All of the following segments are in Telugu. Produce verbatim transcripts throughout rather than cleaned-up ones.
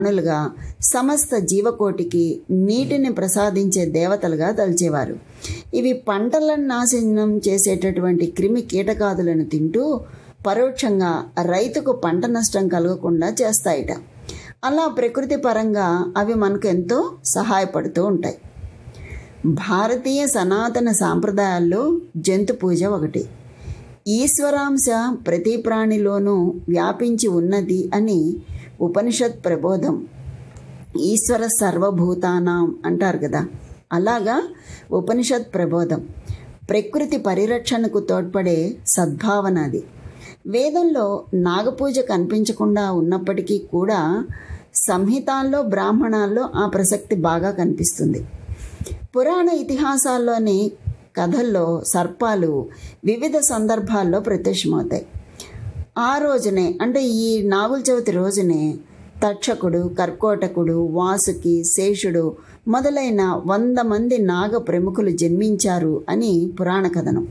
ప్రాణులుగా సమస్త జీవకోటికి నీటిని ప్రసాదించే దేవతలుగా తలిచేవారు. ఇవి పంటలను నాశనం చేసేటటువంటి క్రిమి కీటకాదులను తింటూ పరోక్షంగా రైతుకు పంట నష్టం కలగకుండా చేస్తాయిట. అలా ప్రకృతి పరంగా అవి మనకు ఎంతో సహాయపడుతూ ఉంటాయి. భారతీయ సనాతన సాంప్రదాయాల్లో జంతు పూజ ఒకటి. ఈశ్వరాంశ ప్రతి ప్రాణిలోనూ వ్యాపించి ఉన్నది అని ఉపనిషత్ ప్రబోధం. ఈశ్వర సర్వభూతానాం అంటారు కదా, అలాగా ఉపనిషత్ ప్రబోధం ప్రకృతి పరిరక్షణకు తోడ్పడే సద్భావన అది. వేదంలో నాగపూజ కనిపించకుండా ఉన్నప్పటికీ కూడా సంహితాల్లో బ్రాహ్మణాల్లో ఆ ప్రసక్తి బాగా కనిపిస్తుంది. పురాణ ఇతిహాసాల్లోని కథల్లో సర్పాలు వివిధ సందర్భాల్లో ప్రత్యక్షమవుతాయి. ఆ రోజునే అంటే ఈ నాగుల చవితి రోజునే తక్షకుడు, కర్కోటకుడు, వాసుకి, శేషుడు మొదలైన వంద మంది నాగ ప్రముఖులు జన్మించారు అని పురాణ కథనం.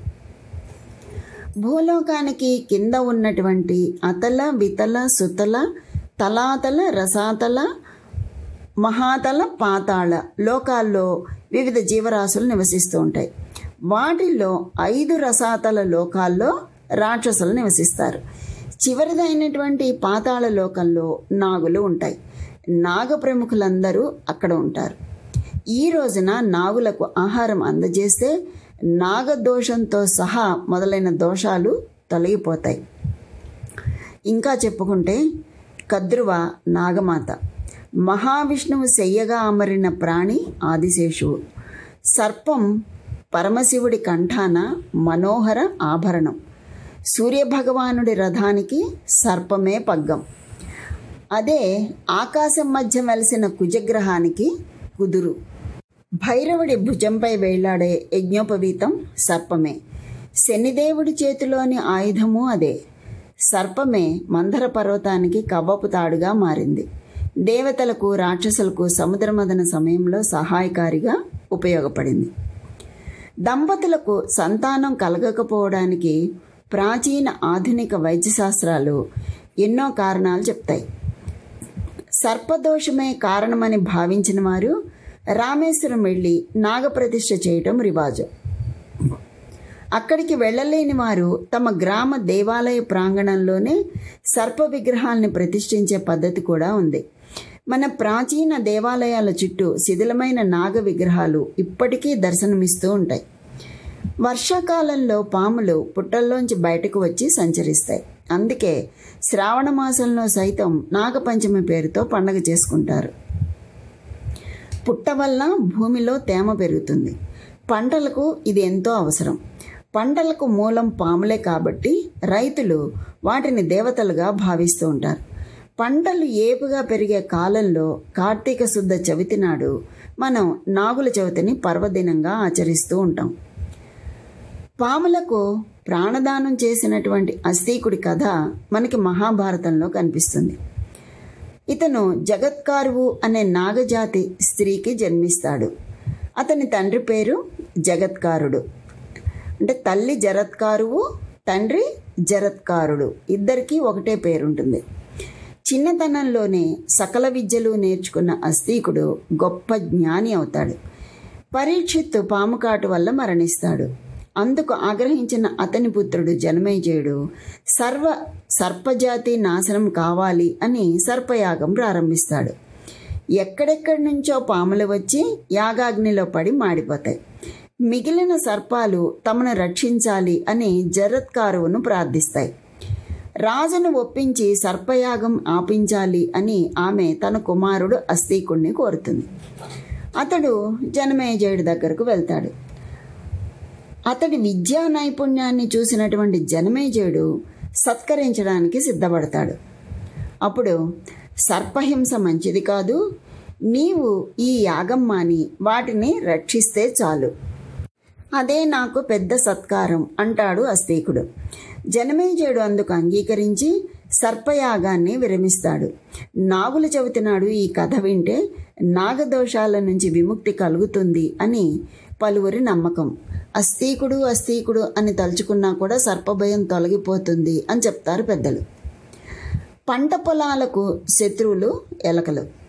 భూలోకానికి కింద ఉన్నటువంటి అతల, వితల, సుతల, తలాతల, రసాతల, మహాతల, పాతాళ లోకాల్లో వివిధ జీవరాశులు నివసిస్తూ ఉంటాయి. వాటిల్లో ఐదు రసాతల లోకాల్లో రాక్షసులు నివసిస్తారు. చివరిదైనటువంటి పాతాళ లోకంలో నాగులు ఉంటాయి. నాగ ప్రముఖులందరూ అక్కడ ఉంటారు. ఈ రోజున నాగులకు ఆహారం అందజేస్తే నాగదోషంతో సహా మొదలైన దోషాలు తొలగిపోతాయి. ఇంకా చెప్పుకుంటే కద్రువ నాగమాత, మహావిష్ణువు శయ్యగా అమరిన ప్రాణి ఆదిశేషువు, సర్పం పరమశివుడి కంఠాన మనోహర ఆభరణం, సూర్యభగవానుడి రథానికి సర్పమే పగ్గం, అదే ఆకాశం మధ్య వెలిసిన కుజగ్రహానికి కుదురు, భైరవుడి భుజంపై వేళ్లాడే యజ్ఞోపవీతం సర్పమే, శనిదేవుడి చేతిలోని ఆయుధము అదే. సర్పమే మందర పర్వతానికి కవ్వపు తాడుగా మారింది. దేవతలకు, రాక్షసులకు సముద్రమదన సమయంలో సహాయకారిగా ఉపయోగపడింది. దంపతులకు సంతానం కలగకపోవడానికి ప్రాచీన ఆధునిక వైద్యశాస్త్రాలు ఎన్నో కారణాలు చెప్తాయి. సర్పదోషమే కారణమని భావించిన వారు రామేశ్వరం వెళ్ళి నాగప్రతిష్ఠ చేయటం రివాజు. అక్కడికి వెళ్ళలేని వారు తమ గ్రామ దేవాలయ ప్రాంగణంలోనే సర్ప విగ్రహాల్ని ప్రతిష్ఠించే పద్ధతి కూడా ఉంది. మన ప్రాచీన దేవాలయాల చుట్టూ శిథిలమైన నాగ విగ్రహాలు ఇప్పటికీ దర్శనమిస్తూ ఉంటాయి. వర్షాకాలంలో పాములు పుట్టల్లోంచి బయటకు వచ్చి సంచరిస్తాయి. అందుకే శ్రావణ మాసంలో సైతం నాగపంచమి పేరుతో పండగ చేసుకుంటారు. పుట్ట వల్ల భూమిలో తేమ పెరుగుతుంది. పంటలకు ఇది ఎంతో అవసరం. పంటలకు మూలం పాములే కాబట్టి రైతులు వాటిని దేవతలుగా భావిస్తూ ఉంటారు. పంటలు ఏపుగా పెరిగే కాలంలో కార్తీక శుద్ధ చవితి నాడు మనం నాగుల చవితిని పర్వదినంగా ఆచరిస్తూ ఉంటాం. పాములకు ప్రాణదానం చేసినటువంటి అస్తీకుడి కథ మనకి మహాభారతంలో కనిపిస్తుంది. ఇతను జగత్కారువు అనే నాగజాతి స్త్రీకి జన్మిస్తాడు. అతని తండ్రి పేరు జగత్కారుడు. అంటే తల్లి జరత్కారువు, తండ్రి జరత్కారుడు, ఇద్దరికీ ఒకటే పేరుంటుంది. చిన్నతనంలోనే సకల విద్యలు నేర్చుకున్న అస్తీకుడు గొప్ప జ్ఞాని అవుతాడు. పరీక్షిత్తు పాముకాటు వల్ల మరణిస్తాడు. అందుకు ఆగ్రహించిన అతని పుత్రుడు జనమేజయుడు సర్వ సర్పజాతి నాశనం కావాలి అని సర్పయాగం ప్రారంభిస్తాడు. ఎక్కడెక్కడి నుంచో పాములు వచ్చి యాగాగ్నిలో పడి మాడిపోతాయి. మిగిలిన సర్పాలు తమను రక్షించాలి అని జరత్కారువును ప్రార్థిస్తాయి. రాజును ఒప్పించి సర్పయాగం ఆపించాలి అని ఆమె తన కుమారుడు అస్తీకుణ్ణి కోరుతుంది. అతడు జనమేజయుడి దగ్గరకు వెళ్తాడు. అతడి విద్యా నైపుణ్యాన్ని చూసినటువంటి జనమేజయుడు సత్కరించడానికి సిద్ధపడతాడు. అప్పుడు సర్పహింస మంచిది కాదు, నీవు ఈ యాగం మాని వాటిని రక్షిస్తే చాలు, అదే నాకు పెద్ద సత్కారం అంటాడు అస్తీకుడు. జనమేజయుడు అందుకు అంగీకరించి సర్పయాగాన్ని విరమిస్తాడు. నాగుల చవితి నాడు ఈ కథ వింటే నాగదోషాల నుంచి విముక్తి కలుగుతుంది అని పలువురి నమ్మకం. అస్తీకుడు అస్తీకుడు అని తలుచుకున్నా కూడా సర్పభయం తొలగిపోతుంది అని చెప్తారు పెద్దలు. పంట పొలాలకు శత్రువులు ఎలకలు.